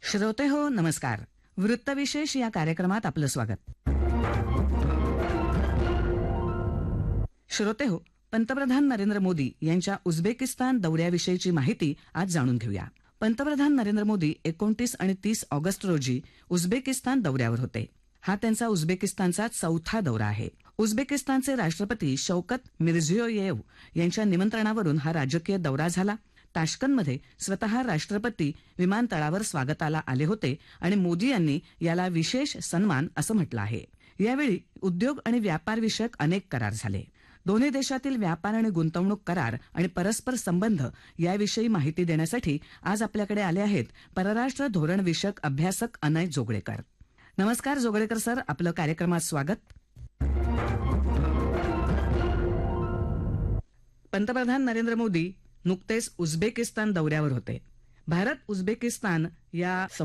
श्रोते हो नमस्कार. वृत्तविशेष या कार्यक्रमात आपलं स्वागत. श्रोते हो, पंतप्रधान नरेंद्र मोदी यांच्या उझबेकिस्तान दौऱ्याविषयीची माहिती आज जाणून घेऊया. पंतप्रधान नरेंद्र मोदी 29 आणि 30 ऑगस्ट रोजी उझबेकिस्तान दौऱ्यावर होते. हा त्यांचा उझबेकिस्तानचा चौथा दौरा आहे. उझबेकिस्तानचे राष्ट्रपती शौकत मिर्झियोयेव यांच्या निमंत्रणावरून हा राजकीय दौरा झाला. ताश्कंतमध्ये स्वतः राष्ट्रपती विमानतळावर स्वागताला आले होते आणि मोदी यांनी याला विशेष सन्मान असं म्हटलं आहे. यावेळी उद्योग आणि व्यापार विषयक अनेक करार झाले. दोन्ही देशातील व्यापार आणि गुंतवणूक करार आणि परस्पर संबंध याविषयी माहिती देण्यासाठी आज आपल्याकडे आले आहेत परराष्ट्र धोरण विषयक अभ्यासक अनय जोगळेकर. नमस्कार जोगळेकर सर, आपलं कार्यक्रमात स्वागत. पंतप्रधान नरेंद्र मोदी नुकतेच उझबेकिस्तान दौऱ्यावर होते. भारत उझबेकिस्तान या